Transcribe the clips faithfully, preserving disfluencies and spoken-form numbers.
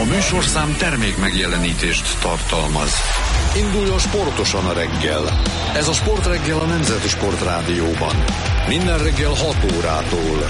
A műsorszám termék megjelenítést tartalmaz. Induljon sportosan a reggel. Ez a Sportreggel a Nemzeti Sportrádióban. Minden reggel hat órától.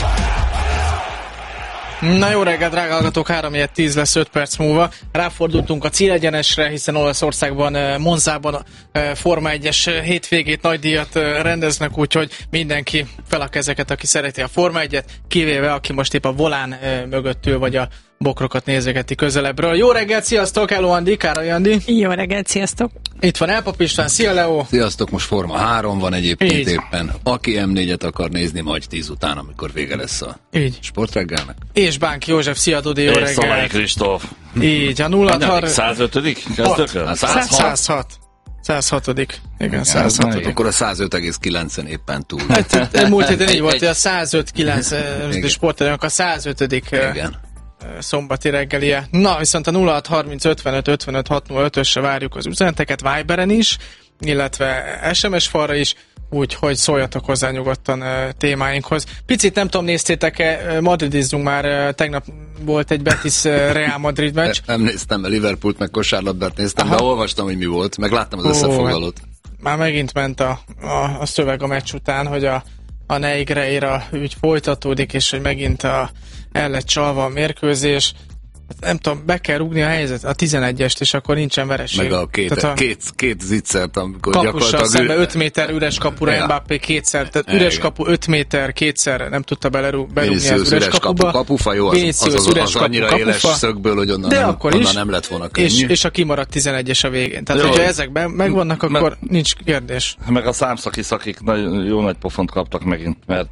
Na jó reggelt, drága hallgatók, három tíz lesz öt perc múlva. Ráfordultunk a célegyenesre, hiszen Olaszországban, Monzában Forma egyes hétvégét, nagy díjat rendeznek, úgyhogy mindenki fel a kezeket, aki szereti a Forma egyet, kivéve aki most épp a volán mögött ül, vagy a bokrokat nézegeti közelebbről. Jó reggelt, sziasztok, hello Andi, Károly Andi. Jó reggelt, sziasztok. Itt van Elpap István, szia Leo. Sziasztok, most Forma három van egyébként Így. éppen. Aki em négyet akar nézni, majd tíz után, amikor vége lesz a Így. Sportreggelnek. És Bánki József, szia Dudi, jó reggelt. Szalai Kristóf. Így, a nulla harminc... százötödik Kezdök el? százhat. százhatodik Igen, százhatodik Akkor a százöt egész kilencen éppen túl. Hát, múlt héten így volt, hogy a százöt kilenc sportolók a százötödik Igen. szombati reggelie. Na, viszont a nulla hat harminc ötvenöt ötvenöt hatvanötösre várjuk az üzeneteket Viberen is, illetve es em es falra is, úgyhogy szóljatok hozzá nyugodtan uh, témáinkhoz. Picit nem tudom, néztétek-e, uh, madridizzunk már, uh, tegnap volt egy Betis uh, Real Madrid meccs. Nem néztem, mert Liverpoolt meg kosárlabdát néztem, Aha. de olvastam, hogy mi volt, meg láttam az Ó, összefoglalót. Már megint ment a, a, a szöveg a meccs után, hogy a, a Negreira ügy folytatódik, és hogy megint a, el lett csalva a mérkőzés. Nem tudom, be kell rúgni a helyzet, a tizenegyest, és akkor nincsen vereség. Meg a két, a két, két zicsert, amikor kapussal szembe ő... öt méter üres kapura, ja. Mbappé kétszer, tehát üres kapu öt méter, kétszer nem tudta belerú, berúgni az üres, üres kapuba. Kapu, kapufa, jó, az, az, az, az, az annyira kapufa, éles szögből, hogy onnan, de nem, akkor onnan is, nem lett volna könnyű. És, és a kimaradt tizenegyes a végén. Tehát, jó, hogyha ezekben megvannak, akkor meg, nincs kérdés. Meg a számszaki szakik nagy, jó nagy pofont kaptak megint, mert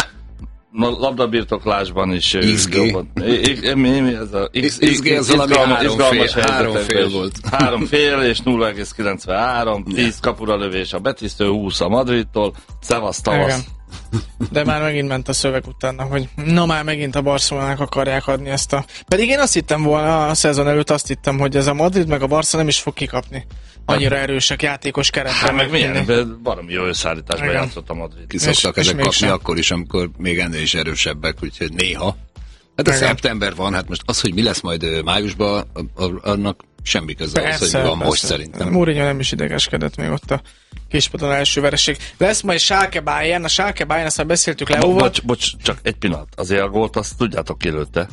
labdabirtoklásban is iksz gé. Mi, mi ez a iksz gé az valami három fél volt. Három fél és nulla egész kilencvenhárom, tíz kapura lövés a Betisztől, húsz a Madridtól, szevasz tavasz. De már megint ment a szöveg utána, hogy na már megint a Barcelonának akarják adni ezt a... Pedig én azt hittem volna a szezon előtt, azt hittem, hogy ez a Madrid meg a Barca nem is fog kikapni. Annyira erősek játékos keretre. Hát meg milyen, baromi jó összeállításban játszott a Madrid. Ki szoktak ezek kapni sem. Akkor is, amikor még ennél is erősebbek, úgyhogy néha. Hát a szeptember van, hát most az, hogy mi lesz majd májusban, annak semmi köze az, hogy van most szerintem. Mourinho nem is idegeskedett még ott a kispadon első vereség. Lesz majd Schalke Bayern, a Schalke Bayern, azt már beszéltük Leóval. Bocs, bocs, csak egy pillanat. Azért a gólt, azt tudjátok ki lőtte.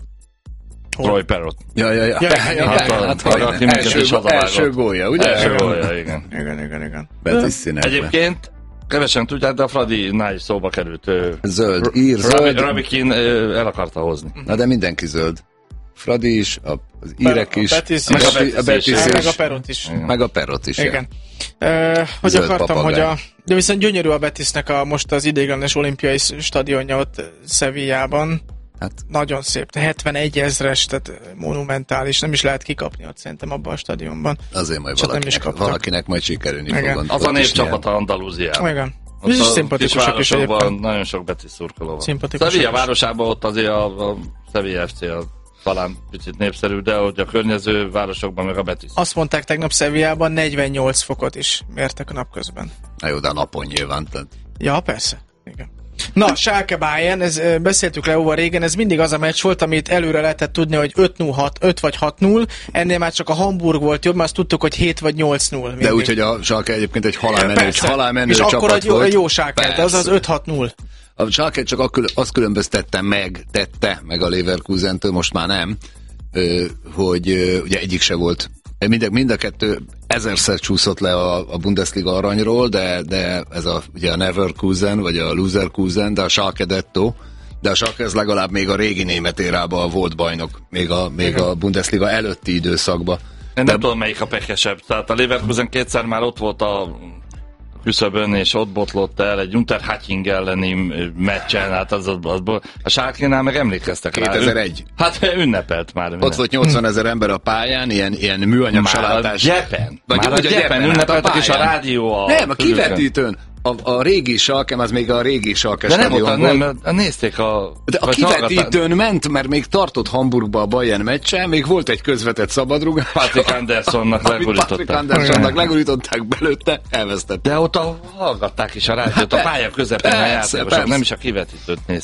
Troy Parrott. Ja, ja, ja. ja, ja, ja, hát, ja hát, hát, hát, első, első gólja, ugye? Első gólja, igen. Igen, igen, igen. Betis színekben. Egyébként kevesen tudják, de a Fradinál is szóba került. Zöld, ír, zöld. Rabikin el akarta hozni. Na de mindenki zöld. Fradi is, az írek is, a Betis meg is, a Betis is, meg a Perrot is. Meg a Perrot is. Igen. Uh, hogy Zöld akartam, papagány. hogy a... De viszont gyönyörű a Betisnek a, most az ideiglenes olimpiai stadionja ott Sevillában. Hát nagyon szép, hetvenegy ezres, tehát monumentális, nem is lehet kikapni ott szerintem abban a stadionban. Azért majd valakinek, valakinek majd sikerülni fog. Az a népcsapat a Andalúziában. Igen. Ez is szimpatikusok is egyébként. Nagyon sok Betis szurkoló van. Szimpatikusok. Sevilla városában ott azért a, a Sevilla ef cé a talán picit népszerű, de hogy a környező városokban meg a Betis. Azt mondták tegnap Sevillában negyvennyolc fokot is mértek a napközben. Na jó, de a napon nyilván. Tehát... Ja, persze. Igen. Na, Schalke Bayern, ez, beszéltük Leóval régen, ez mindig az a meccs volt, amit előre lehetett tudni, hogy öt null hat, öt vagy hat null, ennél már csak a Hamburg volt jobb, mert azt tudtuk, hogy hét vagy nyolc null. Mindig. De úgy, hogy a Schalke egyébként egy halálmenő, egy halálmenő és csapat akkor egy jó, volt. jó Schalke, de az az öt hat null. A Schalke csak azt különböztette meg, tette meg a Leverkusentől, most már nem, hogy ugye egyik se volt. Mind, mind a kettő ezerszer csúszott le a, a Bundesliga aranyról, de, de ez a, ugye a Neverkusen, vagy a Loserkusen, de a Schalke dettó, de a Schalke ez legalább még a régi német érában volt bajnok, még a, még a Bundesliga előtti időszakban. Én nem de... tudom, melyik a pekesebb. Tehát a Leverkusen kétszer már ott volt a küszöbön, és ott botlott el egy Unterhaching elleni meccsen, hát az, az, az, az a Schalke-nál meg emlékeztek rá. kétezer-egy. Hát ünnepelt már. Ott volt nyolcvan ezer ember a pályán, ilyen, ilyen műanyag salátás. Már a Gyepen. Vagy már a Gyepen ünnepeltek, és a rádió a... Nem, a kivetítőn. A, a régi Schalke, az még a régi Schalke de nem stadion ott, volt. Nem, nézték a... De a kivetítőn ment, mert még tartott Hamburgba a Bayern meccsen, még volt egy közvetett szabadrugás. Patrick Andersonnak legurították. Patrick Andersonnak legurították belőtte, elvesztett. De ott a, hallgatták is a rádiót, a pálya közepén jártak, nem is a kivetítőt nézték.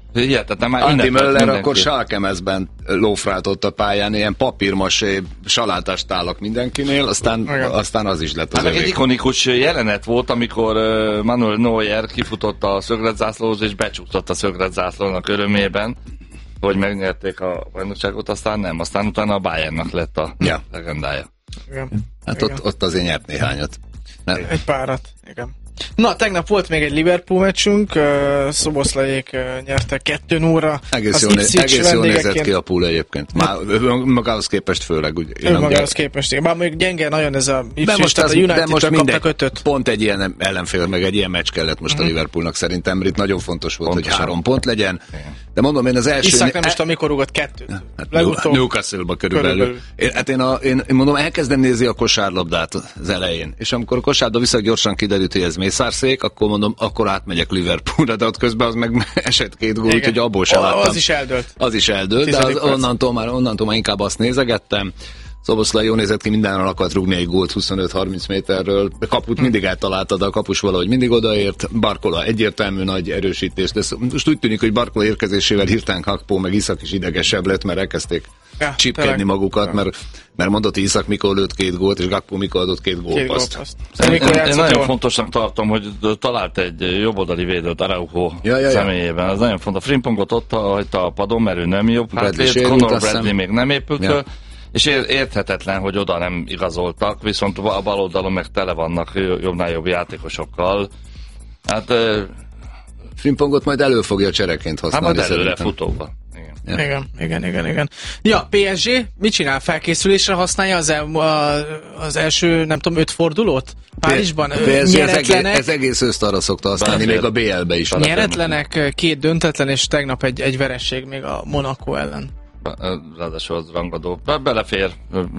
Hihetetlen, már Andi ünnepelt Möller mindenki. akkor Schalke-mezben lófráltott a pályán, ilyen papírmasé salátás tálak mindenkinél, aztán, aztán az is lett az Hát egy övék. ikonikus jelenet volt, amikor uh, Manuel Neuer kifutott a szögletzászlóhoz, és becsuktott a szögletzászlónak örömében, hogy megnyerték a bajnokságot, aztán nem. Aztán utána a Bayernnak lett a Ja. legendája. Igen. Hát Igen. ott, ott azért nyert néhányat. Nem. Egy párat, igen. Na, tegnap volt még egy Liverpool meccsünk, uh, Szoboszlaiék uh, nyertek kettő nulla. Egész jól, né- egész jól nézett ki a pool egyébként. Már magához képest főleg. Úgy, Ő magához képest, igen. Bár még gyenge nagyon ez a de Ipswich, most, tehát az, a de United-től most mindegy, kaptak ötöt. pont egy ilyen ellenfél, meg egy ilyen meccs kellett most uh-huh. a Liverpoolnak szerintem. Itt nagyon fontos volt, Pontosan. hogy három pont legyen. De mondom, én az első... Iszák nem is tudom, mikor rúgott kettőt. Hát Legutóbb. Newcastle-ba körülbelül. körülbelül. Én, hát én, a, én, én mondom, elkezdem nézni a kosárlabdát az elején. És amikor a kosárlabda viszont gyorsan kiderült, hogy ez mészárszék, akkor mondom, akkor átmegyek Liverpoolra, de ott közben az meg esett két gól, úgyhogy abból sem láttam. Az is eldőlt. Az is eldőlt, de az, onnantól, már, onnantól már inkább azt nézegettem. Szoboszlai jól nézett ki, mindenről akart rúgni egy gólt huszonöt-harminc méterről. A kaput mindig eltalálta, de a kapus valahogy mindig odaért. Barcola egyértelmű nagy erősítés. De most úgy tűnik, hogy Barcola érkezésével hirtelen Gakpo meg Iszak is idegesebb lett, mert elkezdték ja, csipkedni magukat, mert, mert mondott Iszak, mikor lőtt két gólt, és Gakpo mikor adott két gólpaszt. Én, én, én nagyon fontosnak tartom, hogy talált egy jobboldali védőt Araujo ja, ja, személyében. ja. Ez nagyon fontos. Frimpongot ott hagyta a padon, mert ő nem jobb hátlét, Conor Bradley még nem épült föl. Ja. És érthetetlen, hogy oda nem igazoltak, viszont a bal oldalon meg tele vannak jobbnál jobb játékosokkal. Hát... Frimpongot majd elő fogja csereként használni. Hát majd előre futóba. Igen. Ja. igen, igen, igen, igen. Ja, pé es gé mit csinál? Felkészülésre használja az, el, az első, nem tudom, öt fordulót? Párizsban? pé es gé ez egész, ez egész őszt arra szokta használni, még a bé el-be is. Nyeretlenek, két döntetlen, és tegnap egy, egy veresség még a Monaco ellen. Ráadásul az rangadó. Belefér.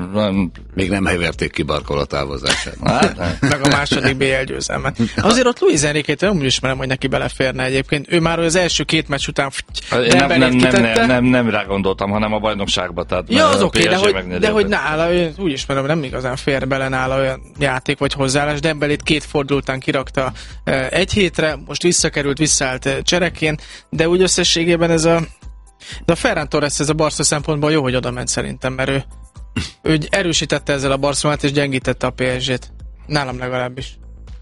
Még nem heverték ki Barcola távozását. Hát, meg a második bé el győzelmet. Azért ott Luis Enrique-t nem úgy ismerem, hogy neki beleférne egyébként. Ő már az első két meccs után nem, nem, nem, nem, nem, nem rá gondoltam, hanem a bajnokságba. Tehát ja, az oké, okay, de, hogy, de hogy nála, ő, úgy ismerem, nem igazán fér bele nála olyan játék vagy hozzáállás. Dembelét két forduló után kirakta egy hétre, most visszakerült, visszaállt csereként, de úgy összességében ez a de a Ferran Torres ez a Barca szempontból jó, hogy oda ment szerintem, mert ő, ő erősítette ezzel a Barcelonát és gyengítette a pé es gét. Nálam legalábbis.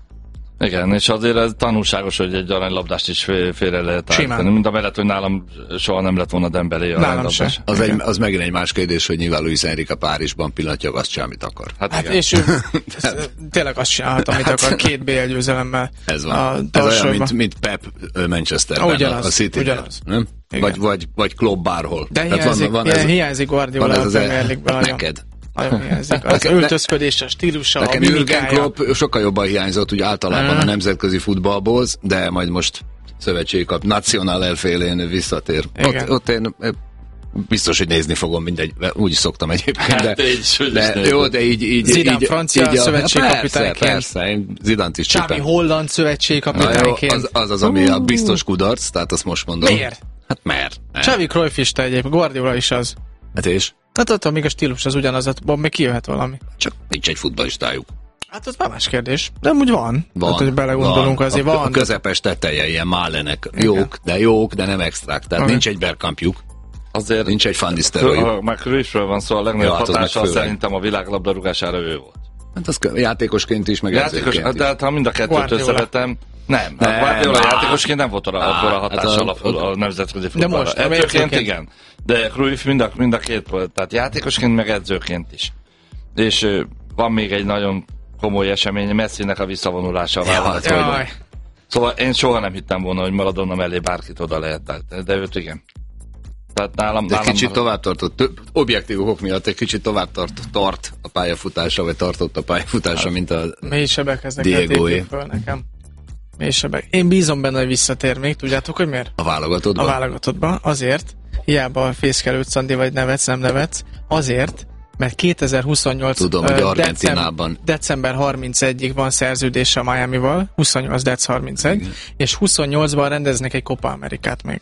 Igen, és azért ez tanulságos, hogy egy aranylabdást is félre lehet állítani. Mind a mellett, hogy nálam soha nem lett volna Dembélé aranylabdás. Az, egy, az megint egy más kérdés, hogy nyilván Luis Enrique Párizsban pillanatja azt sem, amit akar. Hát, hát és ő tényleg azt csinálhat, amit akar, két bé el győzelemmel. Ez van. Ez olyan, mint, mint Pep Manchesterben, ugyanaz, a City-ben. Nem? Vagy, vagy, vagy Klopp bárhol. De hiányzik, van, van ez, hiányzik Guardiola a Premier League-ben. Neked. Nagyon hiányzik. Az öltözködés, a stílusa, nekem a mimikája. Nekem Jürgen Klopp sokkal jobban hiányzott, úgy általában a nemzetközi futballból, de majd most szövetségi kap, nacionál elfélén visszatér. Ott, ott én biztos, hogy nézni fogom, mindegy, úgy is szoktam egyébként, de, hát, de jó, de így... így Zidane így, francia így szövetségkapitányként. Persze, persze, én Zidant is Xavi holland szövetségkapitányként. Az, az az, ami a biztos kudarc, tehát azt most mondom. Miért? Hát mert. Xavi Cruyffista egyébként, Guardiola is az. Hát és? Hát ott még a stílus az ugyanaz, abban még kijöhet valami. Csak nincs egy futballistájuk. Hát az már más kérdés. De úgy van. Van. Hát, hogy belegondolunk, van. azért a, van. A közepes teteje, ilyen Málenek. Jók, de jók, de nem extrák. Tehát okay. nincs egy Bergkampjuk. Azért nincs egy Van Nistelrooyjuk. Már Cruyffről van szó, a legnagyobb ja, hatással szerintem a világlabdarúgására ő volt. Hát az játékosként is, meg Játékos, is. De hát, ha mind a kettőt összevetem, nem. nem. A Guardiola játékosként nem volt arra akkor a hatással hát a, a, a nemzetközi futballra. De most, edzőként igen. De Cruyff mind a, mind a két volt. Tehát játékosként, meg edzőként is. És uh, van még egy nagyon komoly esemény, Messinek a visszavonulása a válogatóban. Szóval én soha nem hittem volna, hogy Maradona mellé bárkit oda lehet, de őt igen. Tehát nálam, de nálam kicsit tovább tartott, több objektív okok miatt egy kicsit tovább tart, tart a pályafutása, vagy tartott a pályafutása, hát, mint a Mélysebek ezek Diego-é. Föl nekem. Mélysebek. Én bízom benne, hogy visszatér még. Tudjátok, hogy miért? A válogatottban? A válogatottban. Azért, hiába fészkelőt, Szandi, vagy nevetsz, nem nevetsz. Azért, mert kétezer-huszonnyolc Tudom, hogy Argentinában. december harmincegyig van szerződése a Miamival, huszonnyolc dec harmincegy, igen. És huszonnyolcban rendeznek egy Copa Amerikát még.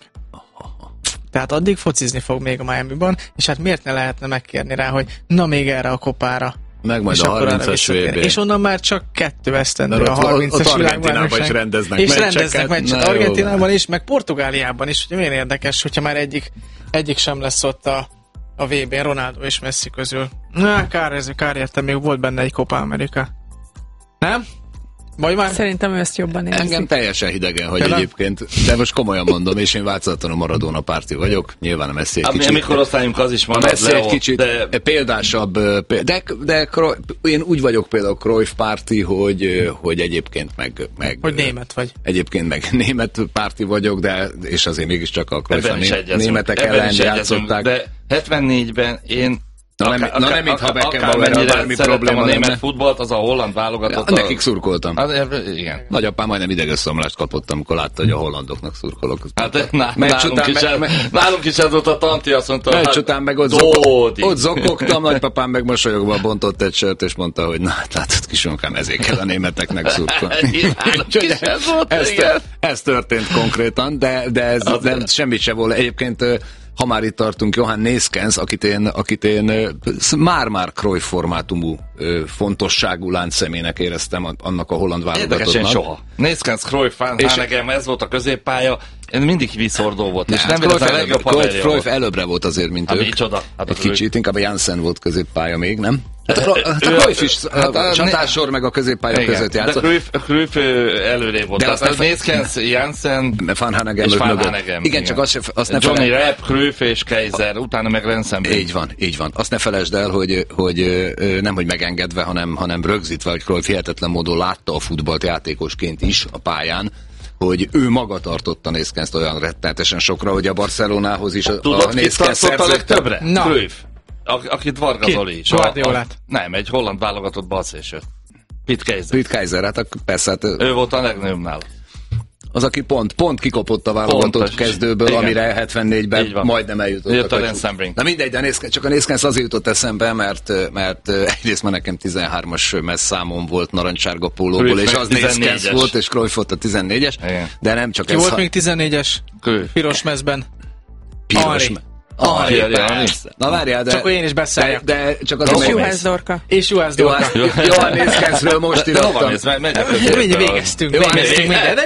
Tehát addig focizni fog még a Miamiban, és hát miért ne lehetne megkérni rá, hogy na még erre a kopára Meg majd a harmincas vé bé. És onnan már csak kettő esztendő a harmincas Argentinában is rendeznek és meccseket. rendeznek meccset. Argentinában is, meg Portugáliában is. Ugye milyen érdekes, hogyha már egyik, egyik sem lesz ott a, a vé bén, Ronaldo és Messi közül. Na, kár ez, kár értem, még volt benne egy Copa America. Nem? Vagy már? Szerintem ő ezt jobban érzi. Engem teljesen hidegen, hogy egyébként, de most komolyan mondom, és én változatlanul Maradona párti vagyok, nyilván a Messi egy kicsit. A mikor osztályunk az is van. A Messi egy kicsit de... példásabb, de, de én úgy vagyok például Cruyff párti, hogy, hogy egyébként meg, meg... Hogy német vagy. Egyébként meg német párti vagyok, de és azért mégiscsak a Cruyff a né- németek ellen játszották. De hetvennégyben én Na nem, akár, na nem mintha Beckenbauerrel bármi probléma a német lenne. futballt, az a holland válogatott. Ja, nekik szurkoltam. Az, igen. Nagyapám majdnem idegösszomolást kapott, amikor látta, hogy a hollandoknak szurkolok. Hát ná, nálunk, is ez, nálunk is ez volt a tanti, azt mondta, meccs hát, után meg ott, zokog, ott zokogtam, nagypapám meg mosolyogva bontott egy sört, és mondta, hogy na, hát látod, kisonkám, ezért kell a németeknek szurkolni. ez, ez történt konkrétan, de, de ez nem, semmit se volt. Egyébként ha már itt tartunk, Johann Neeskens, akit én, akit én már-már Cruyff formátumú fontosságú láncszemének éreztem annak a holland válogatottnak. Érdekesen soha. Neeskens, Cruyff, Van Hanegem, ez volt a középpálya, én mindig vízhordó volt, és nem Cruyff, a legjobb haverja Cruyff előbbre volt azért, mint hát ők. Micsoda? Hát egy kicsit, inkább a Janssen volt középpálya még, nem? Hát a, hát a Cruyff is hát a csatásor meg a középpálya igen, között játszott. De Cruyff, Cruyff előrébb volt. De tehát Neeskens, Janssen Van Hanegem és Van Hanegem. Igen, csak azt, azt ne Johnny Rapp, Cruyff és Kaiser, utána meg Rensenbrink. Így van, így van. Azt ne felejtsd el, hogy, hogy nem hogy megengedve, hanem, hanem rögzítve, hogy Cruyff hihetetlen módon látta a futballt játékosként is a pályán, hogy ő maga tartotta Neeskenst olyan rettenetesen sokra, hogy a Barcelonához is a, Tudod, a Neeskens szerzett a legtöbbre? No. Cruyff. Akit Varga Zoli is. Guardiolát. Nem, egy holland válogatott balszélső. Pete Kaiser. Pete Kaiser, hát persze. Hát, ő volt a legnagyobb nála. Az, aki pont, pont kikopott a válogatott Pontos. kezdőből, igen. Amire hetvennégyben majdnem eljutott a Rensenbrink. Na mindegy, de Neeskens, csak a Neeskens azért jutott eszembe, mert, mert egyrészt már nekem tizenhármas messzámom volt narancsárga pólóból, és az Neeskens volt, és Cruyff volt a tizennégyes, igen. De nem csak Ki ez. Ki volt még tizennégyes? Cruyff. Piros mezben. Piros mezben. Ah, na várjál, de... Csak én is beszéljek. De, de csak az... És Juhász Dorka. És Juhász Dorka. Johann Neeskensről most írtam. De hova néz? Megy a középről. Végeztünk, végeztünk minden. De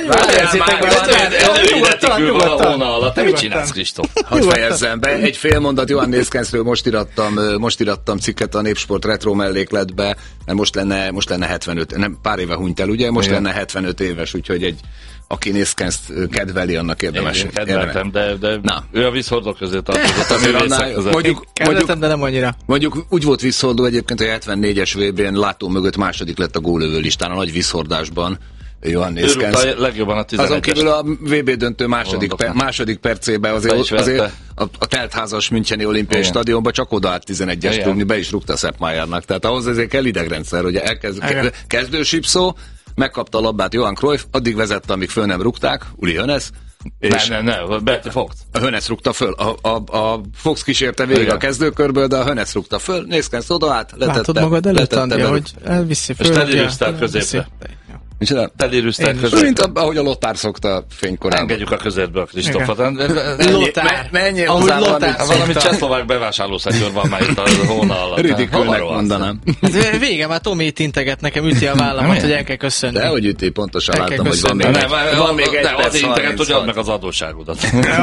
nyugodtan. Te mit csinálsz, Kristóf? Hogy fejezzem be. Egy fél mondat Johann Neeskensről most irattam, most irattam cikket a Népsport retro mellékletbe, mert most lenne, most lenne hetvenöt, nem, pár éve hunyt el, ugye? Most igen. lenne hetvenöt éves, úgyhogy egy aki Neeskenst kedveli, annak érdemes. Én kedveltem, de, de ő a vízhordó közé tartozott. Mondjuk, mondjuk, kedveltem, de nem annyira. Mondjuk úgy volt vízhordó egyébként, hogy a hetvennégyes vé bén látó mögött második lett a gólövő listán a nagy vízhordásban. Johann Neeskens. Ő legjobban a tizenegyes. Azon kívül a vé bé döntő második, per, második percében azért, azért a, a teltházas Müncheni olimpiai igen. stadionban csak oda állt tizenegyes rúgni, be is rúgta Sepp Mayernak. Tehát ahhoz ezért kell idegrendszer, hogy elkezd, kezdő sípszó, megkapta a labdát Johan Cruyff, addig vezette, amíg föl nem rúgták, Uli Hoeneß. És nem, nem, nem, Berti Fox. A Hoeneß rúgta föl, a, a, a Fox kísérte végig igen. a kezdőkörből, de a Hoeneß rúgta föl, Neeskens oda át, letette. Látod magad előtt, Andrea, hogy elviszi föl. És telírűztel középre. Telírűztel középre. Mint ahogy a Lothar szokta fénykorában. Engedjük a közértbe a Kristófot. Lothar. Menjél hozzá valami csehszlovák bevásárlószektor van már itt a hóna alatt. Ridikülnek mondanám. Vége, már Tomi itt integet nekem, üti a vállamat, hogy el kell köszönni. De hogy üti, pontosan láttam, hogy van még egy van még egy perc, az integet, hogy add meg az adósságodat.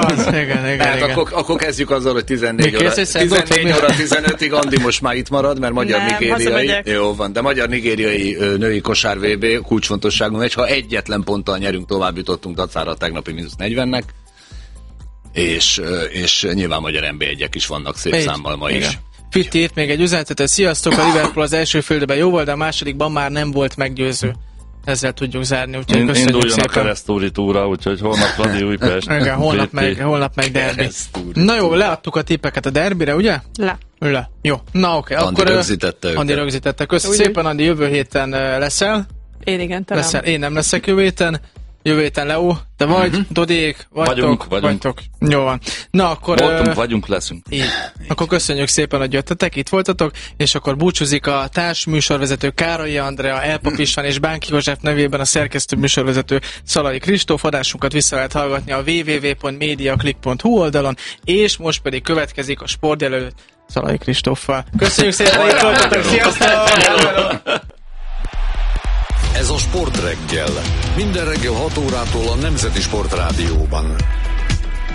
Akkor kezdjük azzal, hogy tizennégy óra tizenötig Andi most már itt marad, mert magyar-nigériai. Jó van, de magyar-nigériai női kosár vé bé kulcsfontosságú meccs, ha egyetlen ponttal nyerünk, tovább jutottunk dacára a tegnapi mínusz negyvennek, és, és nyilván magyar en bé egyek is vannak szép Egy. számmal ma igen. is. Fitti írt még egy üzenetet, sziasztok, a Liverpool az első félidőben jó volt, de a másodikban már nem volt meggyőző. Ezzel tudjuk zárni, úgyhogy In, köszönjük induljon szépen. a Keresztúri túra, úgyhogy holnap Fradi Újpest. Igen, holnap meg, holnap meg derbi. Na jó, leadtuk a tippeket a derbire, ugye? Le. Le. Jó. Na oké, okay. Andi akkor... rögzítette Andi őket. rögzítette. Köszönjük szépen, Andi, jövő héten leszel. Én igen, talán. Leszel. Én nem leszek jövő héten. Jövő héten Leo, te vagy, uh-huh. Dodék, vagytok, vagyunk, vagyunk. vagytok. Jó van. Na akkor... Voltunk, uh, vagyunk, leszünk. Így. Akkor köszönjük szépen, hogy jöttetek, itt voltatok, és akkor búcsúzik a társ műsorvezető Károlyi Andrea, Elpap István és Bánki József nevében a szerkesztő műsorvezető Szalai Kristóf. Adásunkat vissza lehet hallgatni a double-u double-u double-u pont mediaclick pont hu oldalon, és most pedig következik a sportjelölt Szalai Kristóffal. Köszönjük szépen, hogy itt voltatok, sziasztok! Ez a Sportreggel. Minden reggel hat órától a Nemzeti Sportrádióban.